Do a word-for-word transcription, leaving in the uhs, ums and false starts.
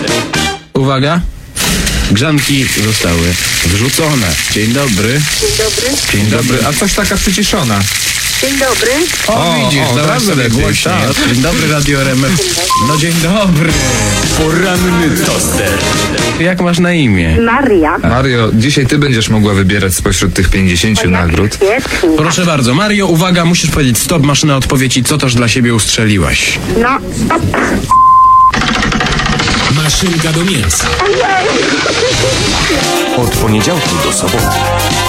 Uwaga. Grzanki zostały wrzucone. Dzień dobry. Dzień dobry. Dzień dobry. A coś taka przyciszona. Dzień dobry. O, O, widzisz, o, dawaj teraz sobie lepiej, głośniej. tak. Dzień dobry, Radio R M F. No dzień dobry. Poranny toster. Jak masz na imię? Maria. Mario, dzisiaj ty będziesz mogła wybierać spośród tych pięćdziesięciu nagród. Świetnie. Proszę bardzo, Mario, uwaga, musisz powiedzieć stop, maszyna odpowiedzi, co też dla siebie ustrzeliłaś. No, stop. Maszynka do mięsa. Od poniedziałku do soboty.